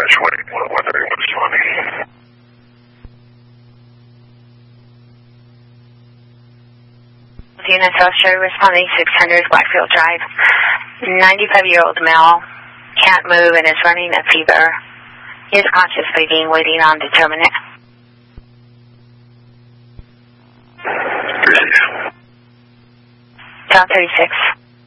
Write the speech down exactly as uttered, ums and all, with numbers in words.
dash wait, one thirty-one twenty. Unit South Cherry responding six hundred Blackfield Drive. ninety-five-year-old male, can't move and is running a fever. He is conscious bleeding, waiting on determinant. Receive. South thirty-six.